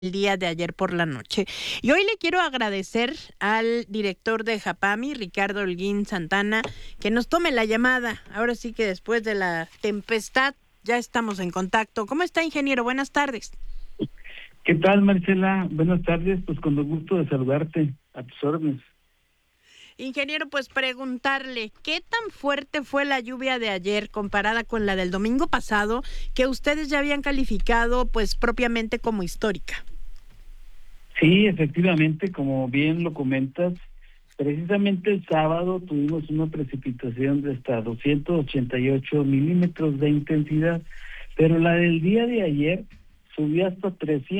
el día de ayer por la noche. Y hoy le quiero agradecer al director de Japami, Ricardo Holguín Santana, que nos tome la llamada. Ahora sí que después de la tempestad ya estamos en contacto. ¿Cómo está, ingeniero? Buenas tardes. ¿Qué tal, Marcela? Buenas tardes, pues con el gusto de saludarte, a tus órdenes. Ingeniero, pues preguntarle, ¿qué tan fuerte fue la lluvia de ayer comparada con la del domingo pasado, que ustedes ya habían calificado pues propiamente como histórica? Sí, efectivamente, como bien lo comentas, precisamente el sábado tuvimos una precipitación de hasta 288 milímetros de intensidad, pero la del día de ayer subió hasta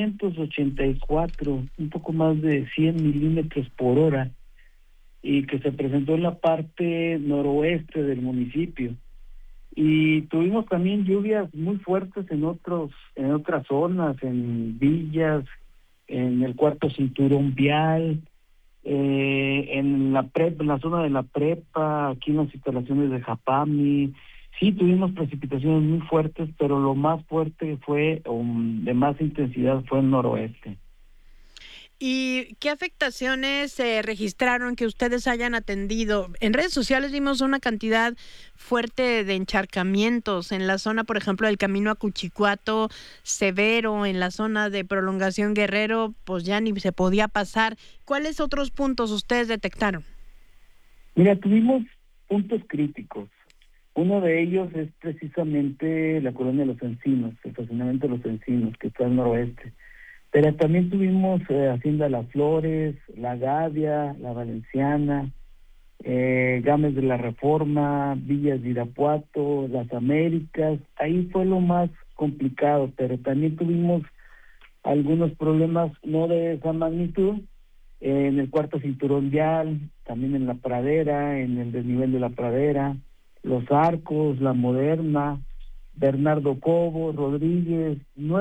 384, un poco más de 100 milímetros por hora, y que se presentó en la parte noroeste del municipio. Y tuvimos también lluvias muy fuertes en otras zonas, en villas, en el cuarto cinturón vial, en la zona de la prepa, aquí en las instalaciones de Japami. Sí, tuvimos precipitaciones muy fuertes, pero lo más fuerte fue, de más intensidad, fue el noroeste. ¿Y qué afectaciones se registraron que ustedes hayan atendido? En redes sociales vimos una cantidad fuerte de encharcamientos en la zona, por ejemplo, del camino a Cuchicuato, severo, en la zona de Prolongación Guerrero, pues ya ni se podía pasar. ¿Cuáles otros puntos ustedes detectaron? Mira, tuvimos puntos críticos. Uno de ellos es precisamente la colonia de Los Encinos, el estacionamiento de Los Encinos, que está al noroeste. Pero también tuvimos Hacienda Las Flores, La Gavia, La Valenciana, Gámez de la Reforma, Villas de Irapuato, Las Américas. Ahí fue lo más complicado, pero también tuvimos algunos problemas no de esa magnitud, en el cuarto cinturón vial, también en la pradera, en el desnivel de la pradera, Los Arcos, La Moderna, Bernardo Cobo, Rodríguez,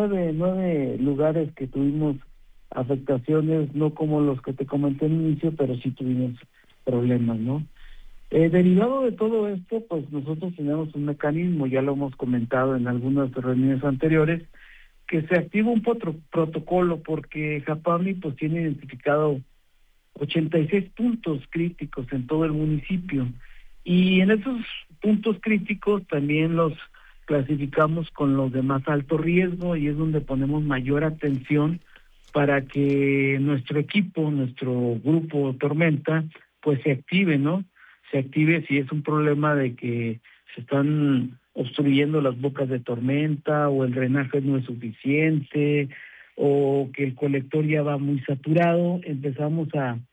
nueve lugares que tuvimos afectaciones, no como los que te comenté al inicio, pero sí tuvimos problemas, ¿no? Derivado de todo esto, pues nosotros tenemos un mecanismo, ya lo hemos comentado en algunas reuniones anteriores, que se activa un protocolo porque Japami pues tiene identificado 86 puntos críticos en todo el municipio, y en esos puntos críticos también los clasificamos con los de más alto riesgo, y es donde ponemos mayor atención para que nuestro equipo, nuestro grupo Tormenta, pues se active, ¿no? Se active si es un problema de que se están obstruyendo las bocas de tormenta, o el drenaje no es suficiente, o que el colector ya va muy saturado. Empezamos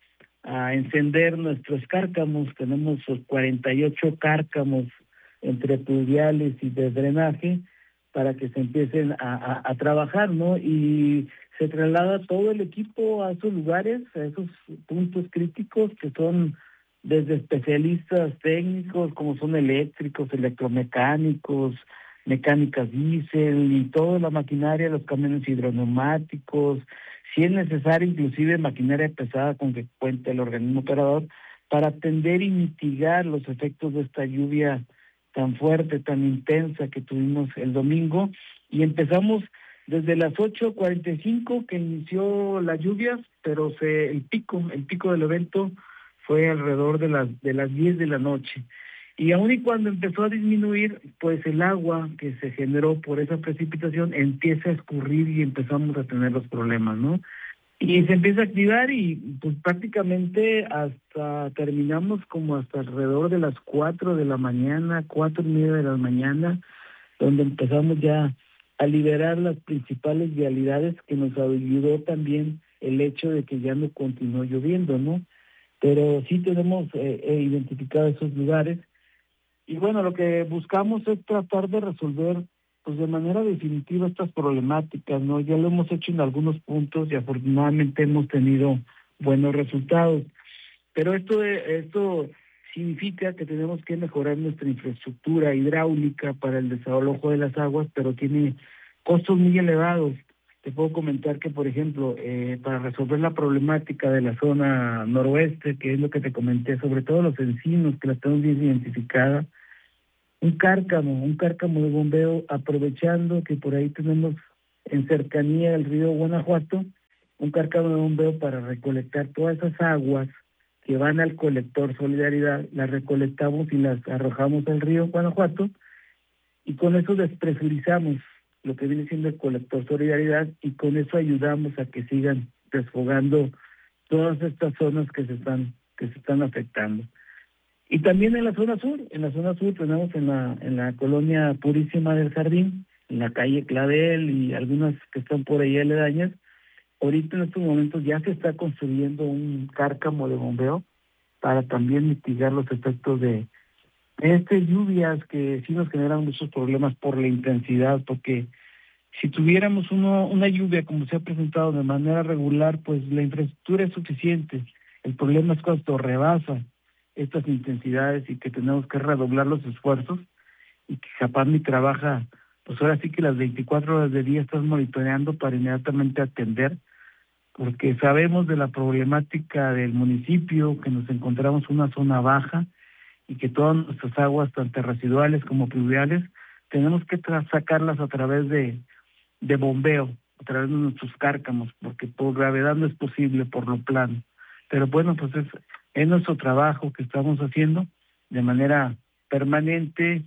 a encender nuestros cárcamos. Tenemos 48 cárcamos entre pluviales y de drenaje, para que se empiecen a trabajar, ¿no? Y se traslada todo el equipo a esos lugares, a esos puntos críticos, que son desde especialistas técnicos, como son eléctricos, electromecánicos, mecánicas diésel, y toda la maquinaria, los camiones hidroneumáticos, si es necesario inclusive maquinaria pesada con que cuente el organismo operador, para atender y mitigar los efectos de esta lluvia tan fuerte, tan intensa que tuvimos el domingo. Y empezamos desde las 8:45 que inició las lluvias, pero el pico del evento fue alrededor de las 10 de la noche. Y aun y cuando empezó a disminuir, pues el agua que se generó por esa precipitación empieza a escurrir, y empezamos a tener los problemas, ¿no? Y se empieza a activar, y pues prácticamente hasta terminamos como hasta alrededor de las 4 de la mañana, 4:30 de la mañana, donde empezamos ya a liberar las principales vialidades, que nos ayudó también el hecho de que ya no continuó lloviendo, ¿no? Pero sí tenemos identificado esos lugares. Y bueno, lo que buscamos es tratar de resolver pues de manera definitiva estas problemáticas, ¿no? Ya lo hemos hecho en algunos puntos y afortunadamente hemos tenido buenos resultados. Pero esto significa que tenemos que mejorar nuestra infraestructura hidráulica para el desalojo de las aguas, pero tiene costos muy elevados. Te puedo comentar que, por ejemplo, para resolver la problemática de la zona noroeste, que es lo que te comenté, sobre todo los encinos, que la tenemos bien identificada, un cárcamo de bombeo, aprovechando que por ahí tenemos en cercanía el río Guanajuato, un cárcamo de bombeo para recolectar todas esas aguas que van al colector Solidaridad, las recolectamos y las arrojamos al río Guanajuato, y con eso despresurizamos lo que viene siendo el colector Solidaridad, y con eso ayudamos a que sigan desfogando todas estas zonas que se están afectando. Y también en la zona sur tenemos en la colonia Purísima del Jardín, en la calle Clavel y algunas que están por ahí aledañas. Ahorita en estos momentos ya se está construyendo un cárcamo de bombeo para también mitigar los efectos de estas lluvias que sí nos generan muchos problemas por la intensidad, porque si tuviéramos una lluvia como se ha presentado de manera regular, pues la infraestructura es suficiente. El problema es cuando rebasa estas intensidades y que tenemos que redoblar los esfuerzos, y que Japami trabaja, pues ahora sí que las 24 horas del día estás monitoreando para inmediatamente atender, porque sabemos de la problemática del municipio, que nos encontramos en una zona baja y que todas nuestras aguas, tanto residuales como pluviales, tenemos que sacarlas a través de bombeo, a través de nuestros cárcamos, porque por gravedad no es posible por lo plano. Pero bueno, pues es nuestro trabajo que estamos haciendo de manera permanente,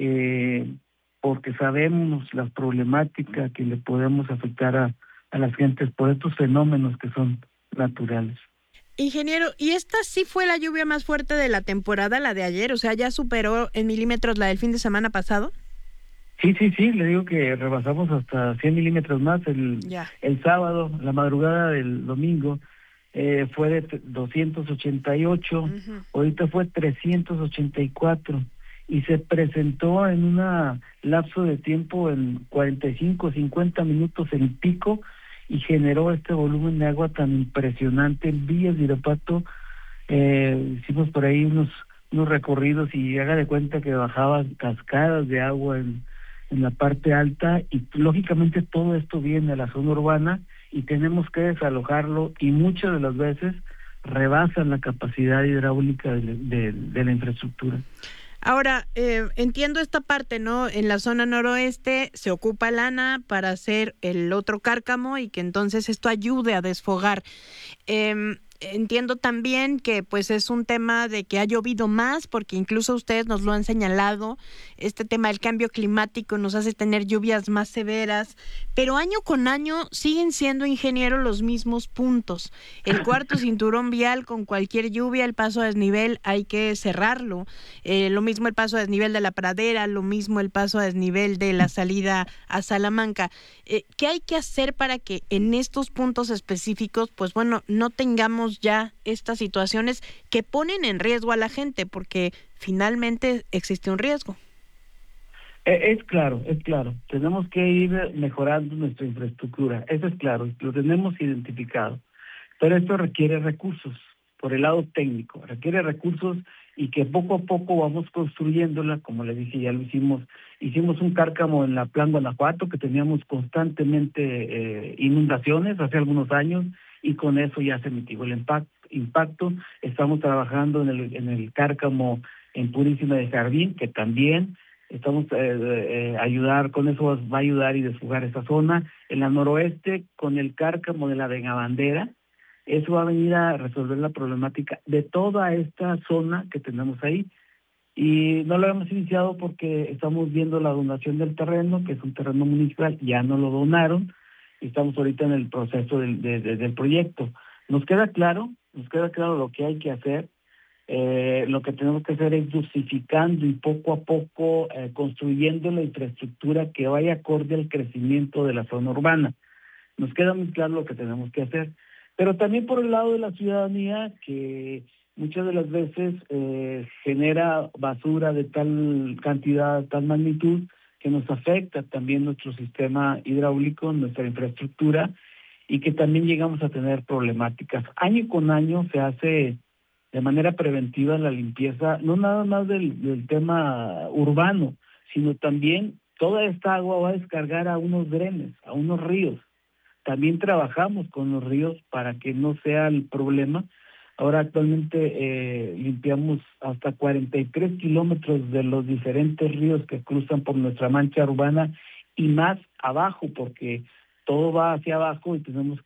porque sabemos la problemática que le podemos afectar a las gentes por estos fenómenos que son naturales. Ingeniero, ¿y esta sí fue la lluvia más fuerte de la temporada, la de ayer? O sea, ¿ya superó en milímetros la del fin de semana pasado? Sí, le digo que rebasamos hasta 100 milímetros más el sábado, la madrugada del domingo. Fue de 288, ahorita fue 384, y se presentó en un lapso de tiempo en 45, 50 minutos el pico, y generó este volumen de agua tan impresionante. En Villas de Irapuato hicimos por ahí unos recorridos, y haga de cuenta que bajaban cascadas de agua en la parte alta, y lógicamente todo esto viene a la zona urbana y tenemos que desalojarlo, y muchas de las veces rebasan la capacidad hidráulica de la infraestructura. Ahora, entiendo esta parte, ¿no? En la zona noroeste se ocupa lana para hacer el otro cárcamo y que entonces esto ayude a desfogar. Entiendo también que pues es un tema de que ha llovido más, porque incluso ustedes nos lo han señalado, este tema del cambio climático nos hace tener lluvias más severas, pero año con año siguen siendo, ingeniero, los mismos puntos. El cuarto cinturón vial, con cualquier lluvia, el paso a desnivel hay que cerrarlo, lo mismo el paso a desnivel de la Pradera, lo mismo el paso a desnivel de la salida a Salamanca. ¿Qué hay que hacer para que en estos puntos específicos, pues bueno, no tengamos ya estas situaciones que ponen en riesgo a la gente, porque finalmente existe un riesgo? Es claro, tenemos que ir mejorando nuestra infraestructura, eso es claro, lo tenemos identificado, pero esto requiere recursos, por el lado técnico, requiere recursos, y que poco a poco vamos construyéndola. Como le dije, ya lo hicimos un cárcamo en la Plan Guanajuato, que teníamos constantemente inundaciones hace algunos años, y con eso ya se mitigó el impacto. Estamos trabajando en el cárcamo en Purísima de Jardín, que también estamos ayudar, con eso va a ayudar y desfogar esa zona. En la noroeste, con el cárcamo de la Vengabandera, eso va a venir a resolver la problemática de toda esta zona que tenemos ahí. Y no lo hemos iniciado porque estamos viendo la donación del terreno, que es un terreno municipal, ya no lo donaron, y estamos ahorita en el proceso del proyecto. Nos queda claro lo que hay que hacer. Lo que tenemos que hacer es dosificando y poco a poco construyendo la infraestructura que vaya acorde al crecimiento de la zona urbana. Nos queda muy claro lo que tenemos que hacer. Pero también por el lado de la ciudadanía, que muchas de las veces genera basura de tal cantidad, tal magnitud, que nos afecta también nuestro sistema hidráulico, nuestra infraestructura, y que también llegamos a tener problemáticas. Año con año se hace de manera preventiva la limpieza, no nada más del tema urbano, sino también toda esta agua va a descargar a unos drenes, a unos ríos. También trabajamos con los ríos para que no sea el problema. Ahora actualmente limpiamos hasta 43 kilómetros de los diferentes ríos que cruzan por nuestra mancha urbana, y más abajo, porque todo va hacia abajo y tenemos que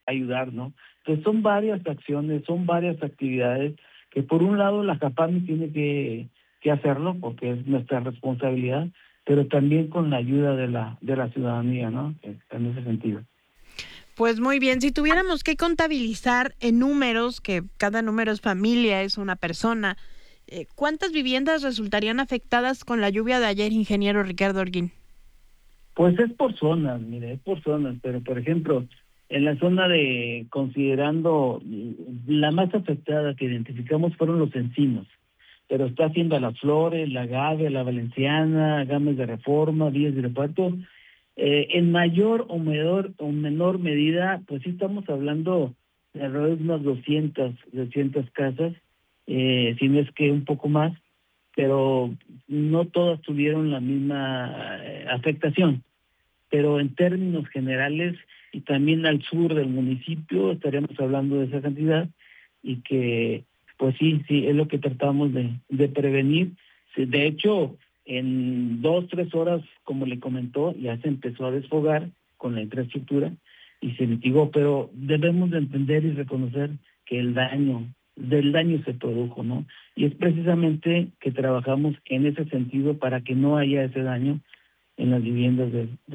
ayudar, ¿no? Entonces son varias acciones, son varias actividades que por un lado la Japami tiene que hacerlo porque es nuestra responsabilidad, pero también con la ayuda de la ciudadanía, ¿no? En ese sentido. Pues muy bien, si tuviéramos que contabilizar en números, que cada número es familia, es una persona, ¿cuántas viviendas resultarían afectadas con la lluvia de ayer, ingeniero Ricardo Holguín? Pues es por zonas, mire, es por zonas, pero por ejemplo, en la zona de, considerando la más afectada que identificamos fueron los encinos, pero está haciendo Las Flores, La Gave, La Valenciana, Gámez de Reforma, Vías de Irapuato. En mayor o menor medida, pues sí estamos hablando de alrededor de unas 200 casas, si no es que un poco más, pero no todas tuvieron la misma afectación. Pero en términos generales, y también al sur del municipio, estaríamos hablando de esa cantidad, y que, pues sí, es lo que tratamos de prevenir. Sí, de hecho, en 2-3 horas, como le comentó, ya se empezó a desfogar con la infraestructura y se mitigó, pero debemos de entender y reconocer que del daño se produjo, ¿no? Y es precisamente que trabajamos en ese sentido para que no haya ese daño en las viviendas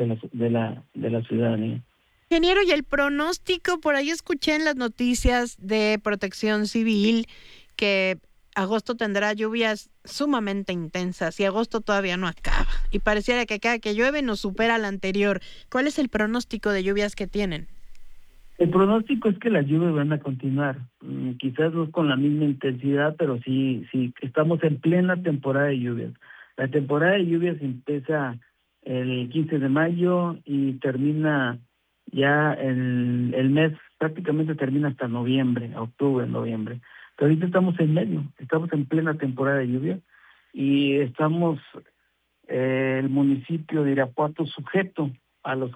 de la ciudadanía. Ingeniero, y el pronóstico, por ahí escuché en las noticias de Protección Civil que agosto tendrá lluvias sumamente intensas y agosto todavía no acaba. Y pareciera que cada que llueve nos supera al anterior. ¿Cuál es el pronóstico de lluvias que tienen? El pronóstico es que las lluvias van a continuar, quizás no con la misma intensidad, pero sí estamos en plena temporada de lluvias. La temporada de lluvias empieza el 15 de mayo y termina ya el mes, prácticamente termina hasta noviembre, octubre, noviembre. Pero ahorita estamos en medio, estamos en plena temporada de lluvia y estamos, el municipio de Irapuato, sujeto a los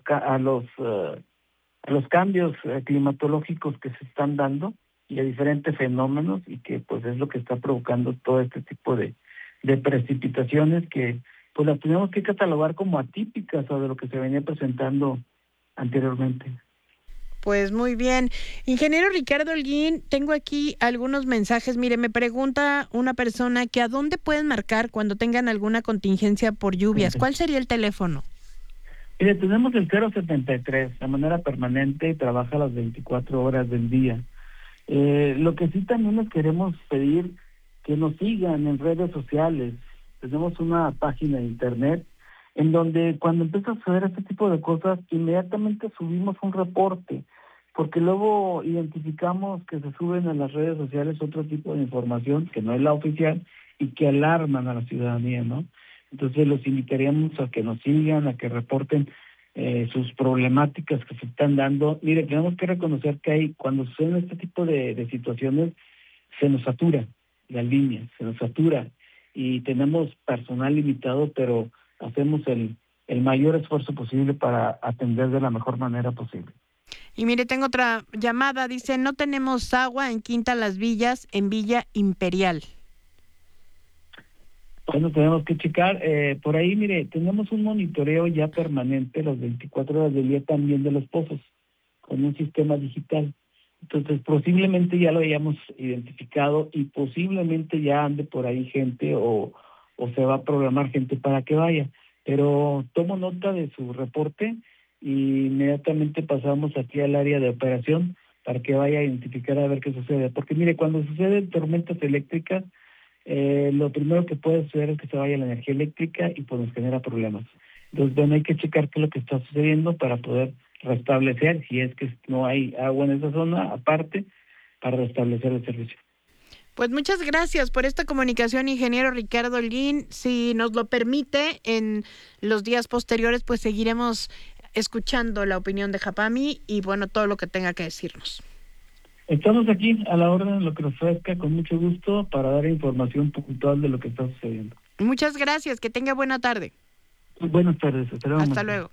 cambios climatológicos que se están dando y a diferentes fenómenos, y que pues es lo que está provocando todo este tipo de precipitaciones que pues las tenemos que catalogar como atípicas o de lo que se venía presentando anteriormente. Pues muy bien. Ingeniero Ricardo Holguín, tengo aquí algunos mensajes. Mire, me pregunta una persona que a dónde pueden marcar cuando tengan alguna contingencia por lluvias. ¿Cuál sería el teléfono? Mire, tenemos el 073 de manera permanente y trabaja las 24 horas del día. Lo que sí también les queremos pedir que nos sigan en redes sociales. Tenemos una página de internet en donde cuando empieza a suceder este tipo de cosas, inmediatamente subimos un reporte, porque luego identificamos que se suben a las redes sociales otro tipo de información que no es la oficial y que alarman a la ciudadanía, ¿no? Entonces los invitaríamos a que nos sigan, a que reporten sus problemáticas que se están dando. Mire, tenemos que reconocer que cuando suceden este tipo de situaciones, se nos satura la línea, se nos satura y tenemos personal limitado, pero hacemos el mayor esfuerzo posible para atender de la mejor manera posible. Y mire, tengo otra llamada, dice, no tenemos agua en Quinta Las Villas, en Villa Imperial. Bueno, tenemos que checar, por ahí, mire, tenemos un monitoreo ya permanente las 24 horas del día también de los pozos, con un sistema digital. Entonces, posiblemente ya lo hayamos identificado y posiblemente ya ande por ahí gente o se va a programar gente para que vaya. Pero tomo nota de su reporte y inmediatamente pasamos aquí al área de operación para que vaya a identificar a ver qué sucede. Porque mire, cuando suceden tormentas eléctricas, lo primero que puede suceder es que se vaya la energía eléctrica y pues nos genera problemas. Entonces, bueno, hay que checar qué es lo que está sucediendo para poder restablecer, si es que no hay agua en esa zona, aparte, para restablecer el servicio. Pues muchas gracias por esta comunicación, ingeniero Ricardo Holguín. Si nos lo permite, en los días posteriores, pues seguiremos escuchando la opinión de Japami y bueno, todo lo que tenga que decirnos. Estamos aquí a la orden de lo que nos ofrezca, con mucho gusto, para dar información puntual de lo que está sucediendo. Muchas gracias, que tenga buena tarde. Buenas tardes. Hasta luego.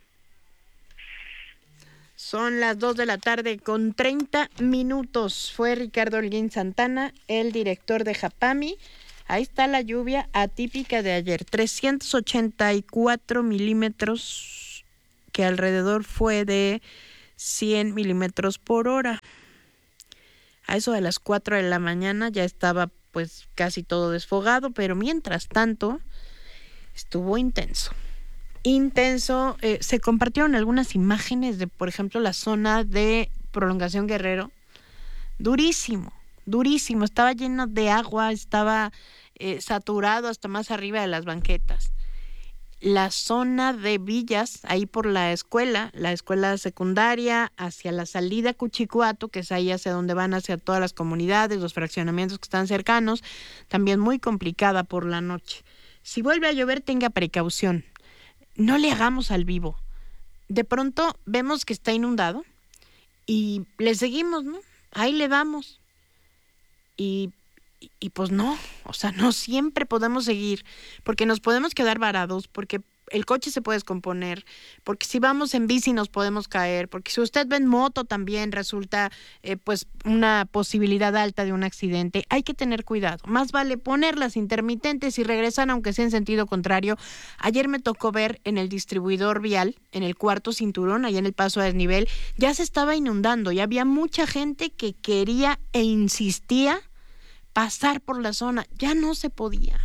Son las 2:30 p.m. Fue Ricardo Holguín Santana, el director de Japami. Ahí está la lluvia atípica de ayer, 384 milímetros, que alrededor fue de 100 milímetros por hora. A eso de las 4 de la mañana ya estaba pues casi todo desfogado, pero mientras tanto estuvo intenso. Se compartieron algunas imágenes de, por ejemplo, la zona de Prolongación Guerrero. Durísimo, estaba lleno de agua, estaba saturado hasta más arriba de las banquetas. La zona de Villas, ahí por la escuela secundaria, hacia la salida Cuchicuato, que es ahí hacia donde van hacia todas las comunidades, los fraccionamientos que están cercanos, también muy complicada por la noche. Si vuelve a llover, tenga precaución. No le hagamos al vivo. De pronto vemos que está inundado y le seguimos, ¿no? Ahí le vamos. Y pues no, o sea, no siempre podemos seguir, porque nos podemos quedar varados, porque el coche se puede descomponer, porque si vamos en bici nos podemos caer, porque si usted va en moto también resulta pues una posibilidad alta de un accidente. Hay que tener cuidado, más vale ponerlas intermitentes y regresar aunque sea en sentido contrario. Ayer me tocó ver en el distribuidor vial, en el cuarto cinturón, allá en el paso a desnivel, ya se estaba inundando y había mucha gente que quería e insistía pasar por la zona. Ya no se podía.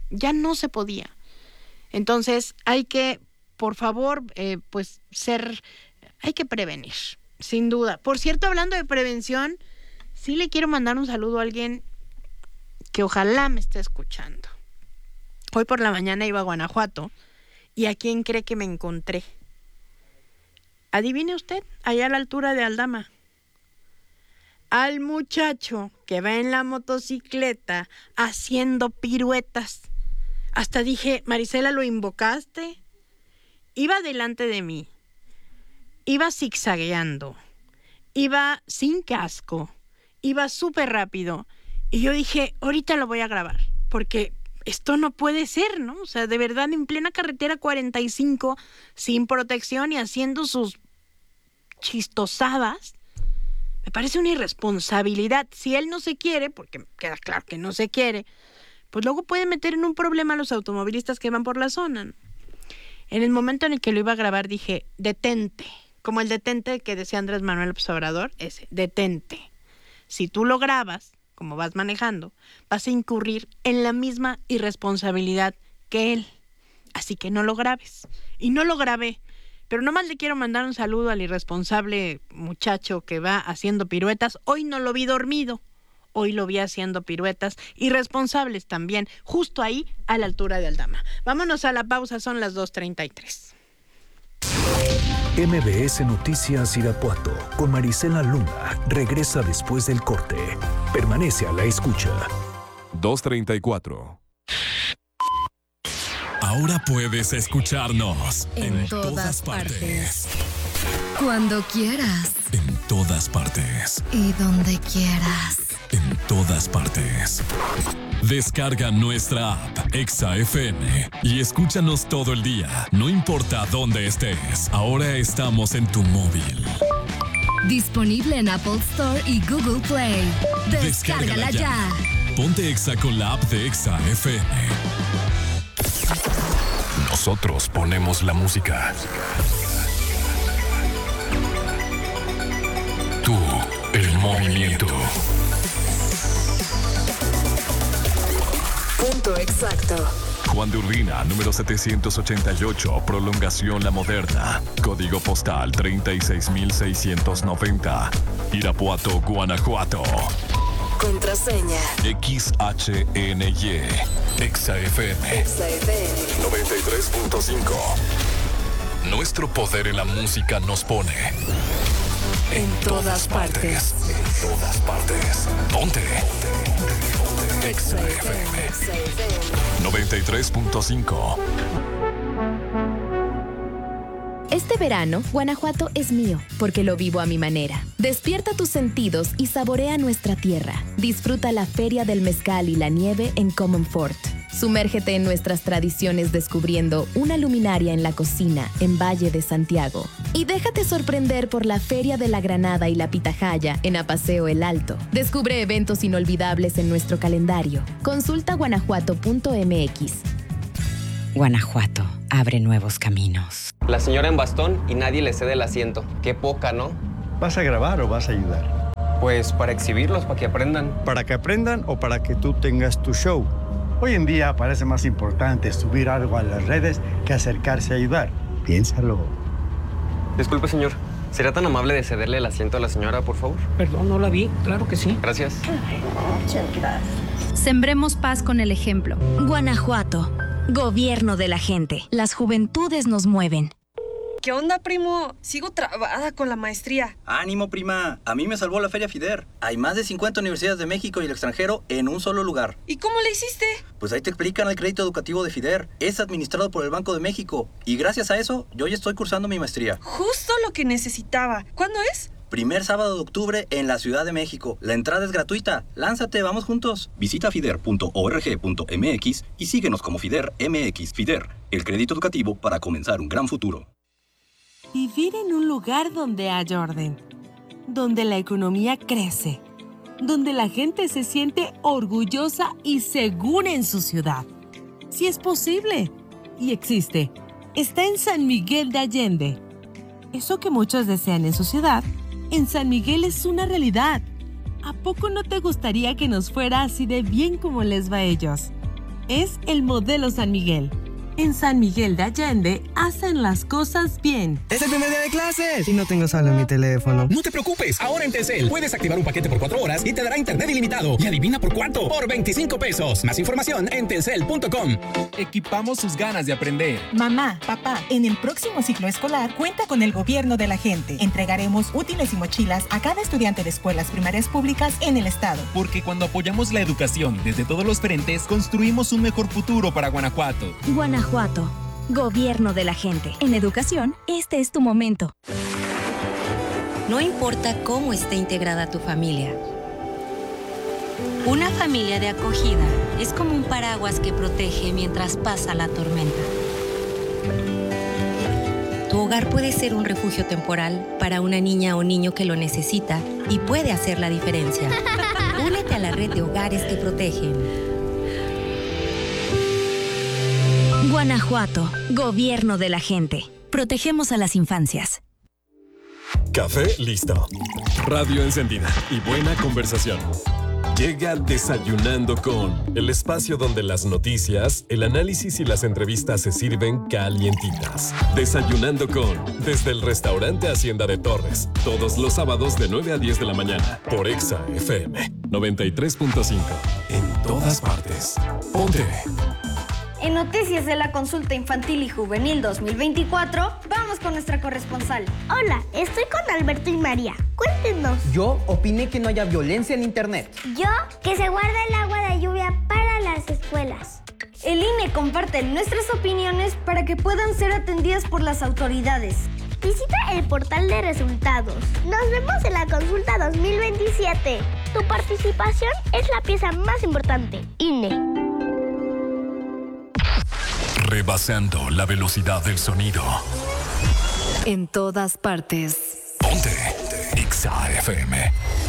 Entonces hay que, por favor, hay que prevenir, sin duda. Por cierto, hablando de prevención, sí le quiero mandar un saludo a alguien que ojalá me esté escuchando. Hoy por la mañana iba a Guanajuato y ¿a quién cree que me encontré? Adivine usted, allá a la altura de Aldama. Al muchacho que va en la motocicleta haciendo piruetas. Hasta dije, Marisela, ¿lo invocaste? Iba delante de mí, iba zigzagueando, iba sin casco, iba súper rápido. Y yo dije, ahorita lo voy a grabar, porque esto no puede ser, ¿no? O sea, de verdad, en plena carretera 45, sin protección y haciendo sus chistosadas. Me parece una irresponsabilidad. Si él no se quiere, porque queda claro que no se quiere, pues luego puede meter en un problema a los automovilistas que van por la zona, ¿no? En el momento en el que lo iba a grabar dije, detente, como el detente que decía Andrés Manuel López Obrador, ese, detente. Si tú lo grabas, como vas manejando, vas a incurrir en la misma irresponsabilidad que él. Así que no lo grabes. Y no lo grabé. Pero nomás le quiero mandar un saludo al irresponsable muchacho que va haciendo piruetas. Hoy no lo vi dormido, hoy lo vi haciendo piruetas irresponsables también, justo ahí a la altura de Aldama. Vámonos a la pausa, son las 2:33. MBS Noticias Irapuato con Marisela Luna regresa después del corte. Permanece a la escucha. 2:34. Ahora puedes escucharnos en todas partes. Cuando quieras. En todas partes. Y donde quieras. En todas partes. Descarga nuestra app Exa FM y escúchanos todo el día, no importa dónde estés. Ahora estamos en tu móvil. Disponible en Apple Store y Google Play. Descárgala ya. Ponte Exa con la app de Exa FM. Nosotros ponemos la música. Tú, el movimiento. Punto exacto. Juan de Urbina, número 788, Prolongación La Moderna. Código postal 36690. Irapuato, Guanajuato. Contraseña. XHNY. Exa FM. Exa FM. 93.5. Nuestro poder en la música nos pone en todas partes. En todas partes. Ponte. Exa FM. 93.5. Este verano, Guanajuato es mío, porque lo vivo a mi manera. Despierta tus sentidos y saborea nuestra tierra. Disfruta la Feria del Mezcal y la nieve en Common Fort. Sumérgete en nuestras tradiciones descubriendo una luminaria en la cocina en Valle de Santiago. Y déjate sorprender por la Feria de la Granada y la Pitahaya en Apaseo El Alto. Descubre eventos inolvidables en nuestro calendario. Consulta guanajuato.mx. Guanajuato abre nuevos caminos. La señora en bastón y nadie le cede el asiento. Qué poca, ¿no? ¿Vas a grabar o vas a ayudar? Pues para exhibirlos, para que aprendan. ¿Para que aprendan o para que tú tengas tu show? Hoy en día parece más importante subir algo a las redes que acercarse a ayudar. Piénsalo. Disculpe, señor. ¿Sería tan amable de cederle el asiento a la señora, por favor? Perdón, no la vi. Claro que sí. Gracias. Muchas gracias. Sembremos paz con el ejemplo. Guanajuato. Gobierno de la gente. Las juventudes nos mueven. ¿Qué onda, primo? Sigo trabada con la maestría. ¡Ánimo, prima! A mí me salvó la Feria FIDER. Hay más de 50 universidades de México y el extranjero en un solo lugar. ¿Y cómo le hiciste? Pues ahí te explican el crédito educativo de FIDER. Es administrado por el Banco de México. Y gracias a eso, yo ya estoy cursando mi maestría. Justo lo que necesitaba. ¿Cuándo es? Primer sábado de octubre en la Ciudad de México. La entrada es gratuita. Lánzate, vamos juntos. Visita fider.org.mx y síguenos como FIDER MX. FIDER, el crédito educativo para comenzar un gran futuro. Vivir en un lugar donde hay orden, donde la economía crece, donde la gente se siente orgullosa y segura en su ciudad. Si es posible y existe, está en San Miguel de Allende. Eso que muchos desean en su ciudad, en San Miguel es una realidad. ¿A poco no te gustaría que nos fuera así de bien como les va a ellos? Es el modelo San Miguel. En San Miguel de Allende hacen las cosas bien. ¡Es el primer día de clases! Y no tengo saldo en mi teléfono. No te preocupes, ahora en Telcel puedes activar un paquete por 4 horas y te dará internet ilimitado. ¿Y adivina por cuánto? Por 25 pesos. Más información en telcel.com. Equipamos sus ganas de aprender. Mamá, papá, en el próximo ciclo escolar cuenta con el gobierno de la gente. Entregaremos útiles y mochilas a cada estudiante de escuelas primarias públicas en el estado. Porque cuando apoyamos la educación desde todos los frentes, construimos un mejor futuro para Guanajuato. Guanajuato, gobierno de la gente. En educación, este es tu momento. No importa cómo esté integrada tu familia. Una familia de acogida es como un paraguas que protege mientras pasa la tormenta. Tu hogar puede ser un refugio temporal para una niña o niño que lo necesita y puede hacer la diferencia. Únete a la red de hogares que protegen. Guanajuato, gobierno de la gente. Protegemos a las infancias. Café listo. Radio encendida y buena conversación. Llega Desayunando con, el espacio donde las noticias, el análisis y las entrevistas se sirven calientitas. Desayunando con, desde el restaurante Hacienda de Torres, todos los sábados de 9 a 10 de la mañana, por Exa FM 93.5. En todas partes. Ponte. En noticias de la consulta infantil y juvenil 2024, vamos con nuestra corresponsal. Hola, estoy con Alberto y María. Cuéntenos. Yo opiné que no haya violencia en internet. Yo, que se guarda el agua de lluvia para las escuelas. El INE comparte nuestras opiniones para que puedan ser atendidas por las autoridades. Visita el portal de resultados. Nos vemos en la consulta 2027. Tu participación es la pieza más importante. INE. Rebasando la velocidad del sonido. En todas partes. Ponte. Exa FM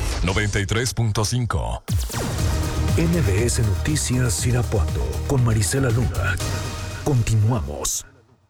93.5. MBS Noticias Irapuato con Marisela Luna. Continuamos.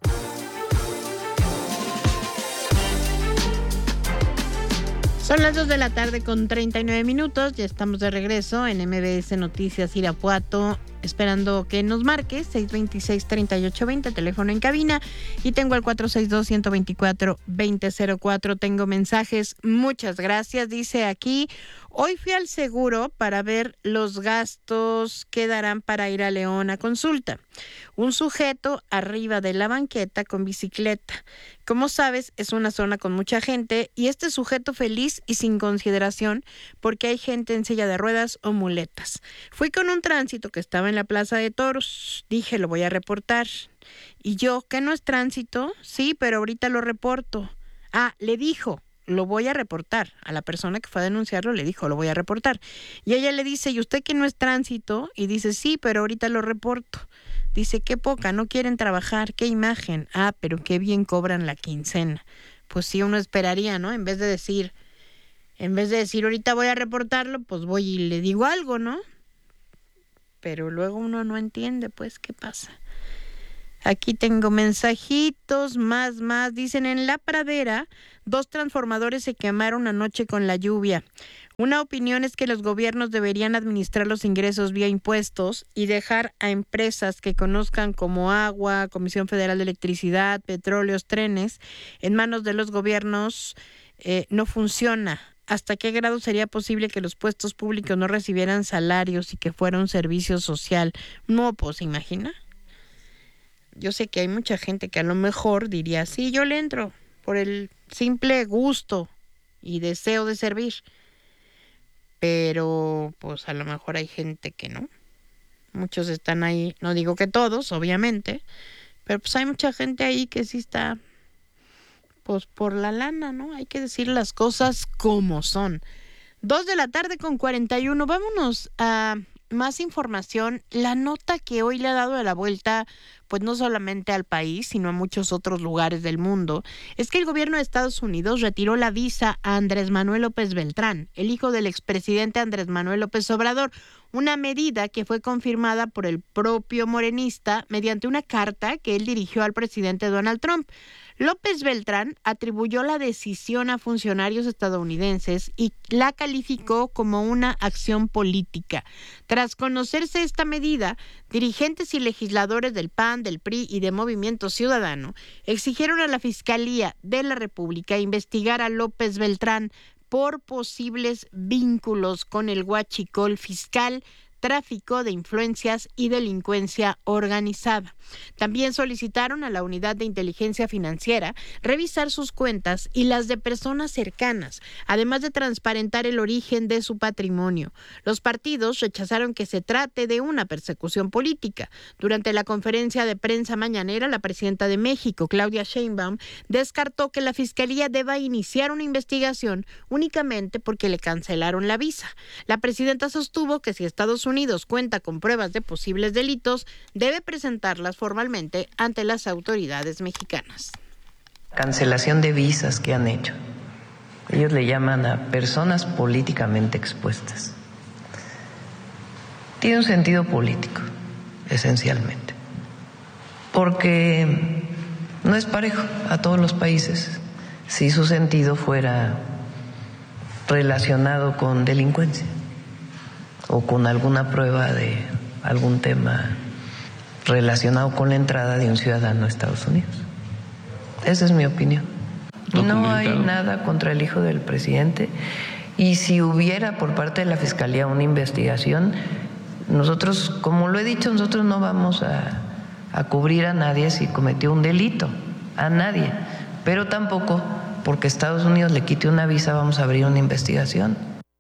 Son las 2 de la tarde con 39 minutos. Ya estamos de regreso en MBS Noticias Irapuato, esperando que nos marques 626-3820, teléfono en cabina, y tengo el 462-124-2004. Tengo mensajes, muchas gracias. Dice aquí: hoy fui al seguro para ver los gastos que darán para ir a León a consulta. Un sujeto arriba de la banqueta con bicicleta. Como sabes, es una zona con mucha gente y este sujeto feliz y sin consideración porque hay gente en silla de ruedas o muletas. Fui con un tránsito que estaba en la Plaza de Toros. Dije, lo voy a reportar. Y yo, ¿qué no es tránsito? Sí, pero ahorita lo reporto. Ah, le dijo, lo voy a reportar. A la persona que fue a denunciarlo le dijo, lo voy a reportar. Y ella le dice, ¿y usted que no es tránsito? Y dice, sí, pero ahorita lo reporto. Dice, qué poca, no quieren trabajar, qué imagen. Ah, pero qué bien cobran la quincena. Pues sí, uno esperaría, ¿no? En vez de decir, ahorita voy a reportarlo, pues voy y le digo algo, ¿no? Pero luego uno no entiende, pues, ¿qué pasa? Aquí tengo mensajitos, más. Dicen, en La Pradera, 2 transformadores se quemaron anoche con la lluvia. Una opinión es que los gobiernos deberían administrar los ingresos vía impuestos y dejar a empresas que conozcan como Agua, Comisión Federal de Electricidad, Petróleos, Trenes, en manos de los gobiernos. No funciona. ¿Hasta qué grado sería posible que los puestos públicos no recibieran salarios y que fuera un servicio social? No, pues, ¿se imagina? Yo sé que hay mucha gente que a lo mejor diría, sí, yo le entro por el simple gusto y deseo de servir. Pero, pues, a lo mejor hay gente que no. Muchos están ahí, no digo que todos, obviamente, pero pues hay mucha gente ahí que sí está, pues, por la lana, ¿no? Hay que decir las cosas como son. 2:41 p.m. Vámonos a más información. La nota que hoy le ha dado de la vuelta, pues no solamente al país, sino a muchos otros lugares del mundo, es que el gobierno de Estados Unidos retiró la visa a Andrés Manuel López Beltrán, el hijo del expresidente Andrés Manuel López Obrador, una medida que fue confirmada por el propio morenista mediante una carta que él dirigió al presidente Donald Trump. López Beltrán atribuyó la decisión a funcionarios estadounidenses y la calificó como una acción política. Tras conocerse esta medida, dirigentes y legisladores del PAN, del PRI y de Movimiento Ciudadano exigieron a la Fiscalía de la República investigar a López Beltrán por posibles vínculos con el huachicol fiscal, tráfico de influencias y delincuencia organizada. También solicitaron a la Unidad de Inteligencia Financiera revisar sus cuentas y las de personas cercanas, además de transparentar el origen de su patrimonio. Los partidos rechazaron que se trate de una persecución política. Durante la conferencia de prensa mañanera, la presidenta de México, Claudia Sheinbaum, descartó que la Fiscalía deba iniciar una investigación únicamente porque le cancelaron la visa. La presidenta sostuvo que si Estados Unidos cuenta con pruebas de posibles delitos, debe presentarlas formalmente ante las autoridades mexicanas. Cancelación de visas que han hecho. Ellos le llaman a personas políticamente expuestas. Tiene un sentido político, esencialmente, porque no es parejo a todos los países si su sentido fuera relacionado con delincuencia o con alguna prueba de algún tema relacionado con la entrada de un ciudadano a Estados Unidos. Esa es mi opinión. No hay nada contra el hijo del presidente, y si hubiera por parte de la Fiscalía una investigación, nosotros, como lo he dicho, nosotros no vamos a cubrir a nadie si cometió un delito, a nadie, pero tampoco porque Estados Unidos le quite una visa vamos a abrir una investigación.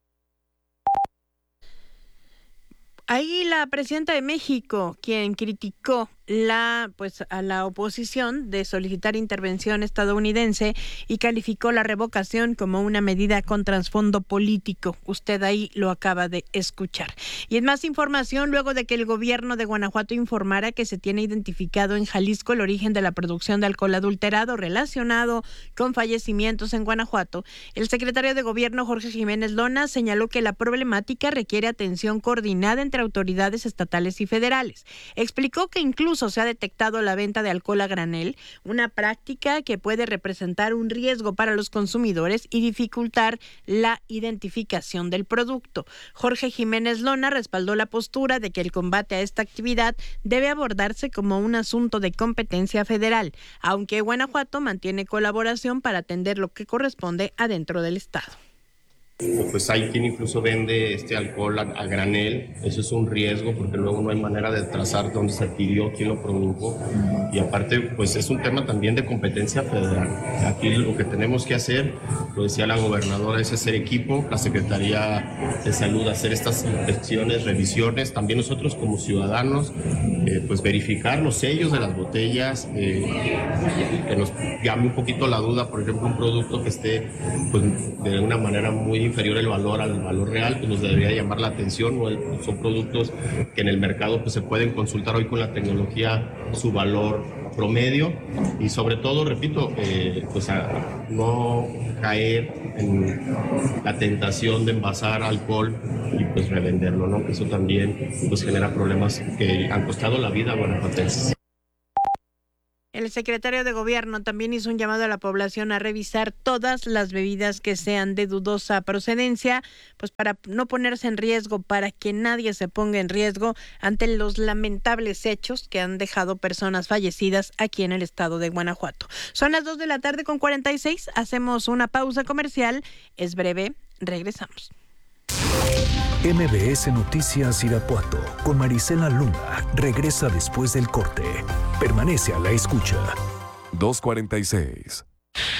Ahí la presidenta de México, quien criticó a la oposición de solicitar intervención estadounidense y calificó la revocación como una medida con trasfondo político. Usted ahí lo acaba de escuchar. Y en más información, luego de que el gobierno de Guanajuato informara que se tiene identificado en Jalisco el origen de la producción de alcohol adulterado relacionado con fallecimientos en Guanajuato, el secretario de Gobierno, Jorge Jiménez Lona, señaló que la problemática requiere atención coordinada entre autoridades estatales y federales. Explicó que incluso se ha detectado la venta de alcohol a granel, una práctica que puede representar un riesgo para los consumidores y dificultar la identificación del producto. Jorge Jiménez Lona respaldó la postura de que el combate a esta actividad debe abordarse como un asunto de competencia federal, aunque Guanajuato mantiene colaboración para atender lo que corresponde adentro del estado. Pues hay quien incluso vende este alcohol a granel. Eso es un riesgo porque luego no hay manera de trazar dónde se adquirió, quién lo produjo, y aparte pues es un tema también de competencia federal. Aquí lo que tenemos que hacer, lo decía la gobernadora, es hacer equipo, la Secretaría de Salud hacer estas inspecciones, revisiones, también nosotros como ciudadanos pues verificar los sellos de las botellas, que nos llame un poquito la duda, por ejemplo un producto que esté pues de una manera muy inferior el valor al valor real, pues nos debería llamar la atención. Son productos que en el mercado pues se pueden consultar hoy con la tecnología su valor promedio, y sobre todo, repito, pues a no caer en la tentación de envasar alcohol y pues revenderlo, ¿no? Que eso también pues genera problemas que han costado la vida a guanajuatenses. El secretario de Gobierno también hizo un llamado a la población a revisar todas las bebidas que sean de dudosa procedencia, pues para no ponerse en riesgo, para que nadie se ponga en riesgo ante los lamentables hechos que han dejado personas fallecidas aquí en el estado de Guanajuato. Son las 2:46 p.m, hacemos una pausa comercial, es breve, regresamos. MBS Noticias Irapuato con Marisela Luna regresa después del corte. Permanece a la escucha. 2:46.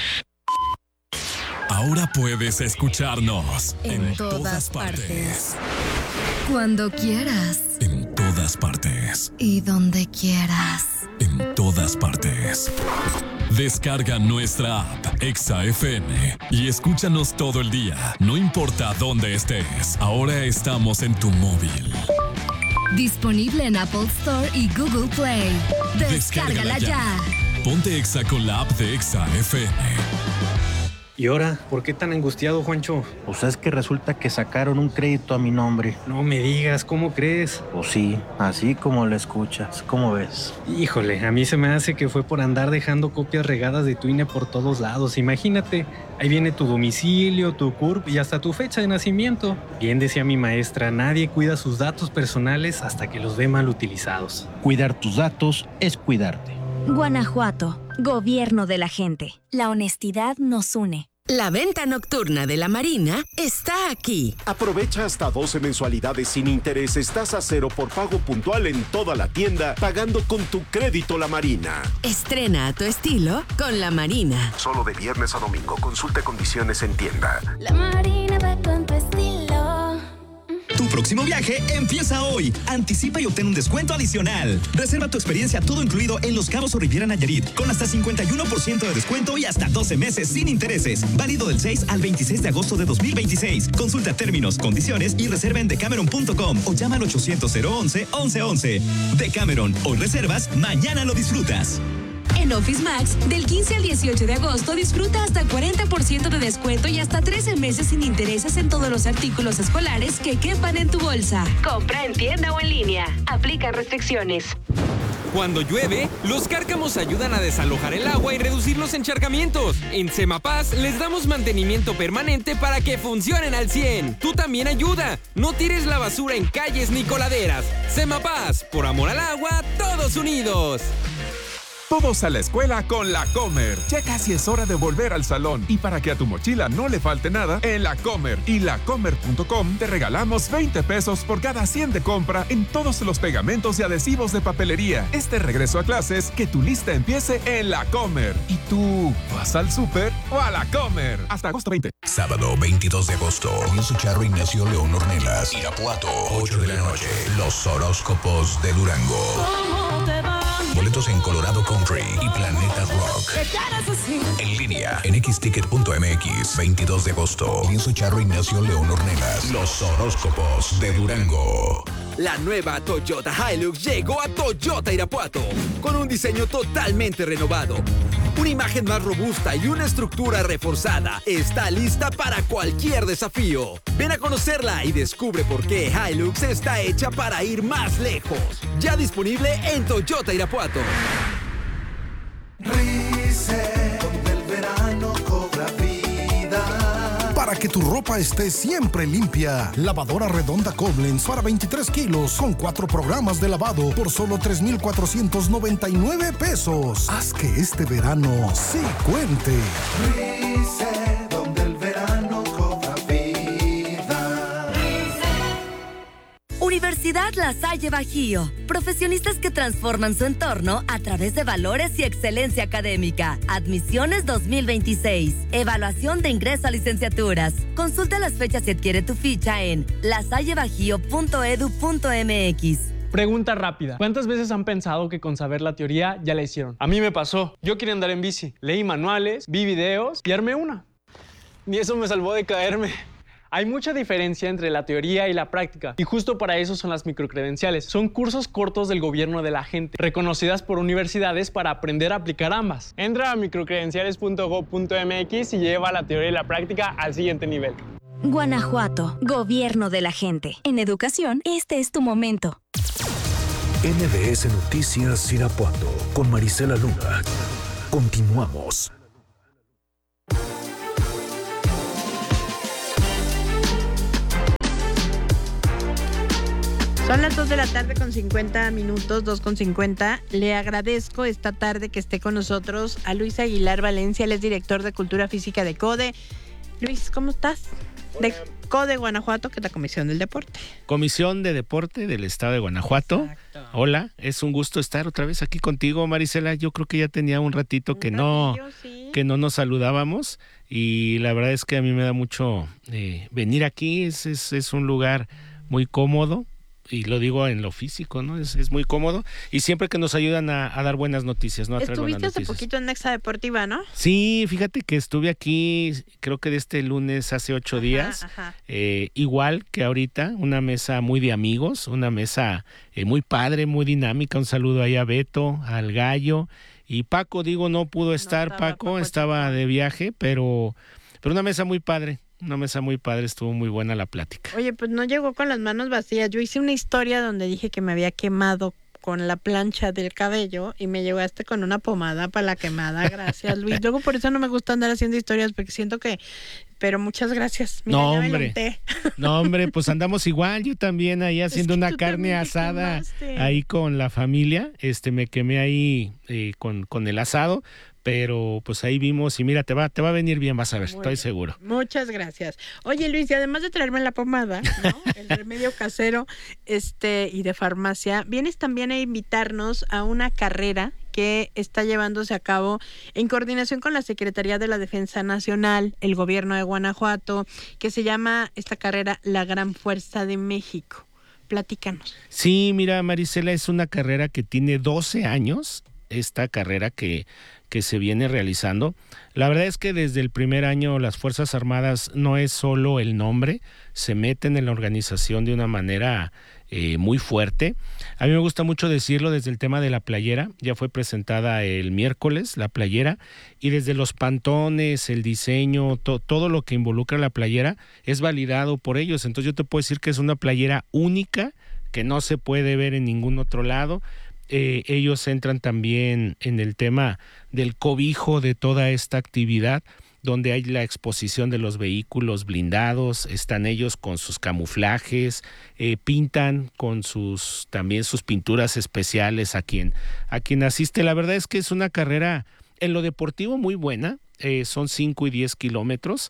Ahora puedes escucharnos en todas partes. Cuando quieras. En todas partes. Y donde quieras. En todas partes. Descarga nuestra app Exa FM y escúchanos todo el día, no importa dónde estés. Ahora estamos en tu móvil. Disponible en Apple Store y Google Play. Descárgala ya. Ponte Exa con la app de Exa FM. ¿Y ahora? ¿Por qué tan angustiado, Juancho? Pues es que resulta que sacaron un crédito a mi nombre. No me digas, ¿cómo crees? Pues sí, así como lo escuchas. ¿Cómo ves? Híjole, a mí se me hace que fue por andar dejando copias regadas de tu INE por todos lados. Imagínate, ahí viene tu domicilio, tu CURP y hasta tu fecha de nacimiento. Bien decía mi maestra, nadie cuida sus datos personales hasta que los ve mal utilizados. Cuidar tus datos es cuidarte. Guanajuato, gobierno de la gente. La honestidad nos une. La venta nocturna de la Marina está aquí. Aprovecha hasta 12 mensualidades sin intereses, tasa cero por pago puntual en toda la tienda, pagando con tu crédito La Marina. Estrena a tu estilo con La Marina. Solo de viernes a domingo. Consulta condiciones en tienda. La Marina va con tu estilo. Tu próximo viaje empieza hoy. Anticipa y obtén un descuento adicional. Reserva tu experiencia todo incluido en Los Cabos o Riviera Nayarit con hasta 51% de descuento y hasta 12 meses sin intereses. Válido del 6 al 26 de agosto de 2026. Consulta términos, condiciones y reserva en decameron.com o llama al 800-011-1111. Decameron, hoy reservas, mañana lo disfrutas. En Office Max, del 15 al 18 de agosto, disfruta hasta 40% de descuento y hasta 13 meses sin intereses en todos los artículos escolares que quepan en tu bolsa. Compra en tienda o en línea. Aplica restricciones. Cuando llueve, los cárcamos ayudan a desalojar el agua y reducir los encharcamientos. En Semapaz les damos mantenimiento permanente para que funcionen al 100. Tú también ayuda. No tires la basura en calles ni coladeras. Semapaz, por amor al agua, todos unidos. Todos a la escuela con La Comer. Ya casi es hora de volver al salón. Y para que a tu mochila no le falte nada, en La Comer y lacomer.com te regalamos 20 pesos por cada 100 de compra en todos los pegamentos y adhesivos de papelería. Este regreso a clases, que tu lista empiece en La Comer. ¿Y tú vas al súper o a La Comer? Hasta agosto 20. Sábado 22 de agosto. Comienzo Charro Ignacio León Ornelas. Irapuato, 8 de la noche. Los horóscopos de Durango. Boletos en Colorado Country y Planeta Rock. En línea en xticket.mx. 22 de agosto. Comienzo Charro Ignacio León Ornelas. Los horóscopos de Durango. La nueva Toyota Hilux llegó a Toyota Irapuato con un diseño totalmente renovado, una imagen más robusta y una estructura reforzada. Está lista para cualquier desafío. Ven a conocerla y descubre por qué Hilux está hecha para ir más lejos. Ya disponible en Toyota Irapuato. Rice, donde el verano cobra vida. Para que tu ropa esté siempre limpia, lavadora redonda Koblenz para 23 kilos con 4 programas de lavado por solo 3,499 pesos. Haz que este verano sí cuente. Rice, donde el verano cobra vida. Universidad La Salle Bajío. Profesionistas que transforman su entorno a través de valores y excelencia académica. Admisiones 2026. Evaluación de ingreso a licenciaturas. Consulta las fechas y adquiere tu ficha en lasallebajío.edu.mx. Pregunta rápida. ¿Cuántas veces han pensado que con saber la teoría ya la hicieron? A mí me pasó. Yo quería andar en bici. Leí manuales, vi videos y armé una. Ni eso me salvó de caerme. Hay mucha diferencia entre la teoría y la práctica, y justo para eso son las microcredenciales. Son cursos cortos del gobierno de la gente, reconocidas por universidades para aprender a aplicar ambas. Entra a microcredenciales.gov.mx y lleva la teoría y la práctica al siguiente nivel. Guanajuato, gobierno de la gente. En educación, este es tu momento. MBS Noticias Irapuato con Marisela Luna. Continuamos. Son las 2 de la tarde con 50 minutos, 2:50. Le agradezco esta tarde que esté con nosotros a Luis Aguilar Valencia, él es director de Cultura Física de CODE. Luis, ¿cómo estás? De CODE Guanajuato, que es la Comisión del Deporte. Comisión de Deporte del Estado de Guanajuato. Exacto. Hola, es un gusto estar otra vez aquí contigo, Marisela. Yo creo que ya tenía un ratito que no nos saludábamos y la verdad es que a mí me da mucho venir aquí. Es un lugar muy cómodo. Y lo digo en lo físico, ¿no? Es muy cómodo. Y siempre que nos ayudan a dar buenas noticias, ¿no? A traer buenas noticias. Estuviste hace poquito en Nexa Deportiva, ¿no? Sí, fíjate que estuve aquí, creo que de este lunes hace 8 días. Igual que ahorita, una mesa muy de amigos, una mesa muy padre, muy dinámica. Un saludo ahí a Beto, al Gallo. Y Paco, no pudo estar, Paco estaba de viaje, pero una mesa muy padre. Una mesa muy padre, estuvo muy buena la plática. Oye, pues no llegó con las manos vacías. Yo hice una historia donde dije que me había quemado con la plancha del cabello y me llevaste con una pomada para la quemada. Gracias, Luis. Luego por eso no me gusta andar haciendo historias porque siento que... Pero muchas gracias. Mira, no, hombre, pues andamos igual. Yo también ahí haciendo una carne asada ahí con la familia. Me quemé ahí con el asado. Pero pues ahí vimos y mira, te va a venir bien, vas a ver, estoy seguro. Muchas gracias. Oye, Luis, y además de traerme la pomada, ¿no? El remedio casero y de farmacia, vienes también a invitarnos a una carrera que está llevándose a cabo en coordinación con la Secretaría de la Defensa Nacional, el Gobierno de Guanajuato, que se llama esta carrera La Gran Fuerza de México. Platícanos. Sí, mira, Marisela, es una carrera que tiene 12 años, esta carrera que se viene realizando. La verdad es que desde el primer año las Fuerzas Armadas no es solo el nombre, se meten en la organización de una manera muy fuerte. A mí me gusta mucho decirlo desde el tema de la playera, ya fue presentada el miércoles la playera y desde los pantones, el diseño, todo lo que involucra la playera es validado por ellos. Entonces yo te puedo decir que es una playera única que no se puede ver en ningún otro lado. Ellos entran también en el tema del cobijo de toda esta actividad, donde hay la exposición de los vehículos blindados, están ellos con sus camuflajes, pintan con también sus pinturas especiales a quien asiste. La verdad es que es una carrera en lo deportivo muy buena. Son 5 y 10 kilómetros.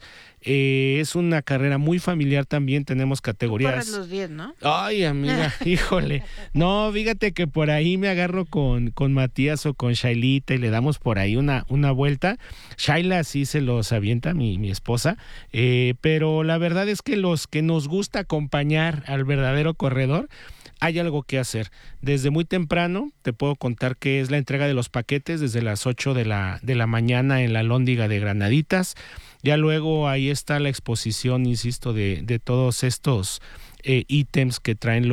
Es una carrera muy familiar también. Tenemos categorías. Corres los 10, ¿no? Ay, amiga, híjole. No, fíjate que por ahí me agarro con Matías o con Shailita y le damos por ahí una vuelta. Shaila sí se los avienta, mi esposa. Pero la verdad es que los que nos gusta acompañar al verdadero corredor, hay algo que hacer. Desde muy temprano te puedo contar que es la entrega de los paquetes desde las 8 de la mañana en la Lóndiga de Granaditas. Ya luego ahí está la exposición, insisto, de todos estos ítems que traen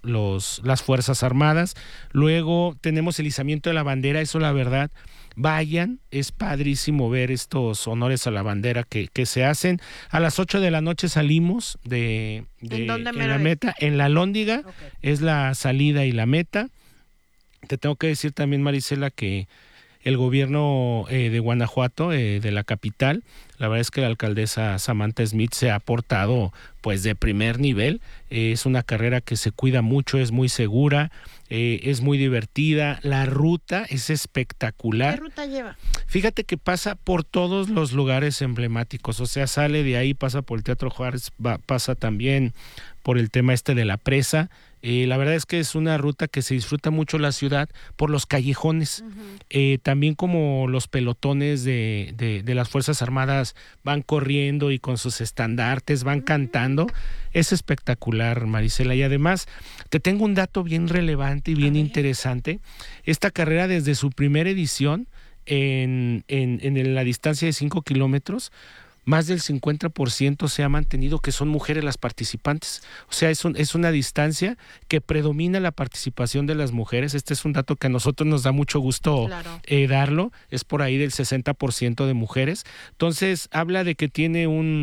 las Fuerzas Armadas. Luego tenemos el izamiento de la bandera, eso la verdad, vayan, es padrísimo ver estos honores a la bandera que se hacen. A las 8 de la noche salimos en la meta, en la Lóndiga, okay. Es la salida y la meta. Te tengo que decir también, Marisela, que el gobierno de Guanajuato, de la capital, la verdad es que la alcaldesa Samantha Smith se ha portado pues de primer nivel. Es una carrera que se cuida mucho, es muy segura, es muy divertida. La ruta es espectacular. ¿Qué ruta lleva? Fíjate que pasa por todos los lugares emblemáticos, o sea, sale de ahí, pasa por el Teatro Juárez, pasa también por el tema de la presa. La verdad es que es una ruta que se disfruta mucho la ciudad por los callejones. Uh-huh. También como los pelotones de las Fuerzas Armadas van corriendo y con sus estandartes van cantando. Es espectacular, Marisela. Y además te tengo un dato bien relevante y bien interesante. Esta carrera desde su primera edición en la distancia de 5 kilómetros más del 50% se ha mantenido que son mujeres las participantes. O sea, es una distancia que predomina la participación de las mujeres. Este es un dato que a nosotros nos da mucho gusto darlo. Es por ahí del 60% de mujeres. Entonces, habla de que tiene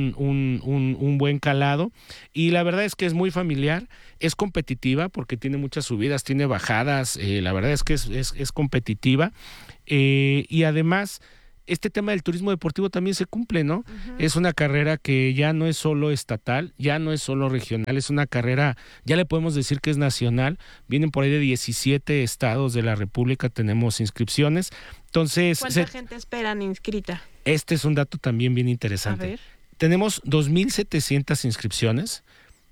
un buen calado y la verdad es que es muy familiar, es competitiva porque tiene muchas subidas, tiene bajadas, la verdad es que es competitiva y además este tema del turismo deportivo también se cumple, ¿no? Uh-huh. Es una carrera que ya no es solo estatal, ya no es solo regional, es una carrera, ya le podemos decir que es nacional. Vienen por ahí de 17 estados de la República, tenemos inscripciones. Entonces, ¿cuánta gente esperan inscrita? Este es un dato también bien interesante. A ver. Tenemos 2,700 inscripciones.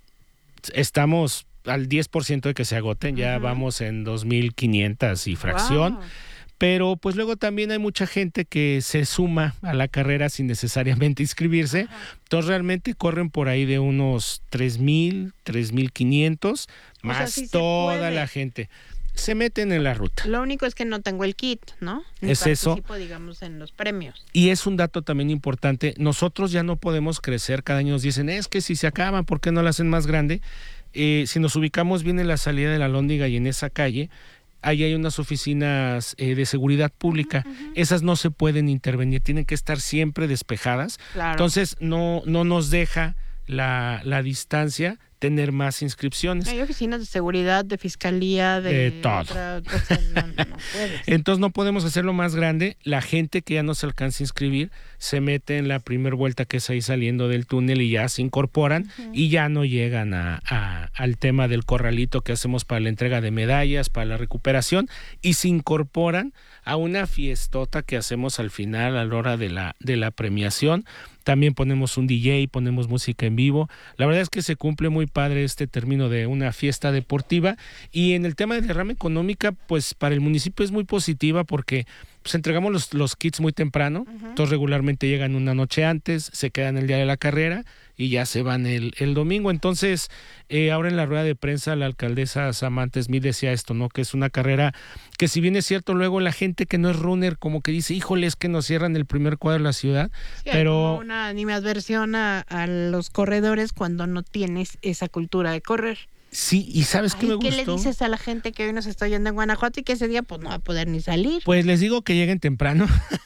Estamos al 10% de que se agoten, ya vamos en 2,500 y fracción. Wow. Pero pues luego también hay mucha gente que se suma a la carrera sin necesariamente inscribirse. Entonces realmente corren por ahí de unos 3,000, 3,500, más sí toda la gente. Se meten en la ruta. Lo único es que no tengo el kit, ¿no? Ni es eso. Digamos, en los premios. Y es un dato también importante. Nosotros ya no podemos crecer. Cada año nos dicen, es que si se acaban, ¿por qué no la hacen más grande? Si nos ubicamos bien en la salida de la Alhóndiga y en esa calle, ahí hay unas oficinas de seguridad pública. Esas no se pueden intervenir, tienen que estar siempre despejadas. Claro. Entonces no nos deja la distancia tener más inscripciones. Hay oficinas de seguridad, de fiscalía, de todo. No Entonces no podemos hacerlo más grande. La gente que ya no se alcanza a inscribir se mete en la primera vuelta que es ahí saliendo del túnel y ya se incorporan y ya no llegan al tema del corralito que hacemos para la entrega de medallas, para la recuperación, y se incorporan a una fiestota que hacemos al final a la hora de la premiación. También ponemos un DJ, ponemos música en vivo. La verdad es que se cumple muy padre este término de una fiesta deportiva. Y en el tema de derrama económica, pues para el municipio es muy positiva porque pues entregamos los kits muy temprano. Entonces regularmente llegan una noche antes, se quedan el día de la carrera y ya se van el domingo. Entonces, ahora en la rueda de prensa la alcaldesa Samantha Smith decía esto, ¿no? Que es una carrera que, si bien es cierto, luego la gente que no es runner como que dice, híjole, es que nos cierran el primer cuadro de la ciudad. Sí, pero hay una animadversión a los corredores cuando no tienes esa cultura de correr. Sí, y ¿sabes qué me gustó? ¿Qué le dices a la gente que hoy nos está yendo en Guanajuato y que ese día pues no va a poder ni salir? Pues les digo que lleguen temprano.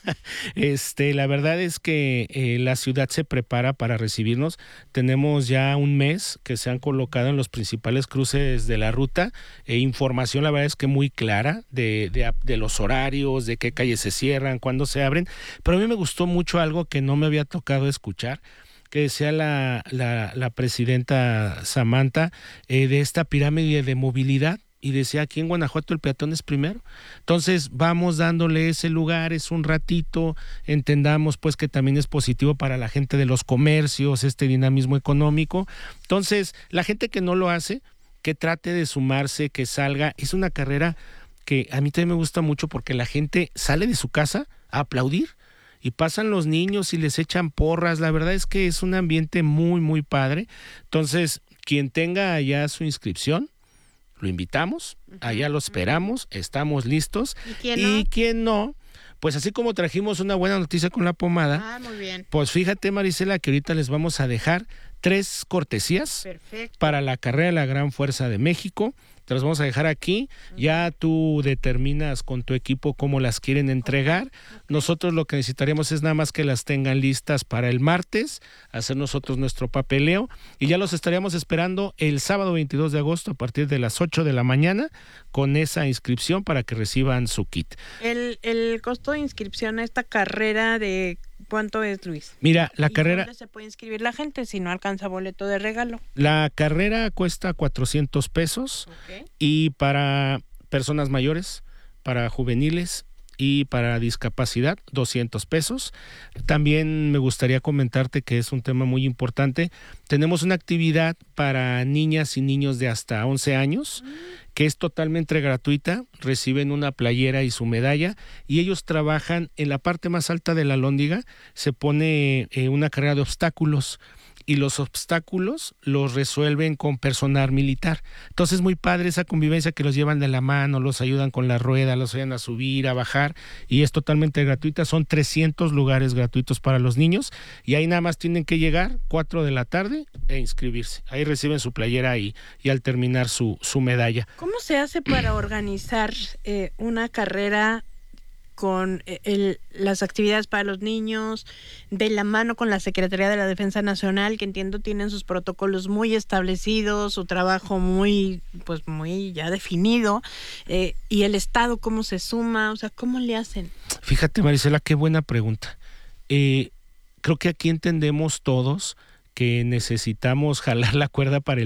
La verdad es que la ciudad se prepara para recibirnos. Tenemos ya un mes que se han colocado en los principales cruces de la ruta. Información, la verdad es que muy clara de los horarios, de qué calles se cierran, cuándo se abren. Pero a mí me gustó mucho algo que no me había tocado escuchar, que decía la presidenta Samantha, de esta pirámide de movilidad, y decía, aquí en Guanajuato el peatón es primero. Entonces vamos dándole ese lugar, es un ratito, entendamos pues que también es positivo para la gente de los comercios, este dinamismo económico. Entonces la gente que no lo hace, que trate de sumarse, que salga. Es una carrera que a mí también me gusta mucho porque la gente sale de su casa a aplaudir. Y pasan los niños y les echan porras. La verdad es que es un ambiente muy, muy padre. Entonces, quien tenga allá su inscripción, lo invitamos, allá lo esperamos, estamos listos. ¿Y quien no? Pues así como trajimos una buena noticia con la pomada, muy bien. Pues fíjate, Marisela, que ahorita les vamos a dejar 3 cortesías para la carrera de la Gran Fuerza de México. Te las vamos a dejar aquí. Ya tú determinas con tu equipo cómo las quieren entregar. Nosotros lo que necesitaríamos es nada más que las tengan listas para el martes, hacer nosotros nuestro papeleo, y ya los estaríamos esperando el sábado 22 de agosto a partir de las 8 de la mañana con esa inscripción para que reciban su kit. El costo de inscripción a esta carrera, ¿de cuánto es, Luis? Mira, la carrera... ¿Dónde se puede inscribir la gente si no alcanza boleto de regalo? La carrera cuesta 400 pesos y para personas mayores, para juveniles y para discapacidad 200 pesos. También me gustaría comentarte que es un tema muy importante. Tenemos una actividad para niñas y niños de hasta 11 años que es totalmente gratuita. Reciben una playera y su medalla y ellos trabajan en la parte más alta de la Alhóndiga. Se pone una carrera de obstáculos y los obstáculos los resuelven con personal militar. Entonces es muy padre esa convivencia que los llevan de la mano, los ayudan con la rueda, los ayudan a subir, a bajar, y es totalmente gratuita. Son 300 lugares gratuitos para los niños y ahí nada más tienen que llegar 4 de la tarde e inscribirse. Ahí reciben su playera y al terminar su medalla. ¿Cómo se hace para organizar una carrera con las actividades para los niños, de la mano con la Secretaría de la Defensa Nacional, que entiendo tienen sus protocolos muy establecidos, su trabajo muy ya definido, y el Estado cómo se suma? O sea, ¿cómo le hacen? Fíjate, Marisela, qué buena pregunta. Creo que aquí entendemos todos que necesitamos jalar la cuerda para el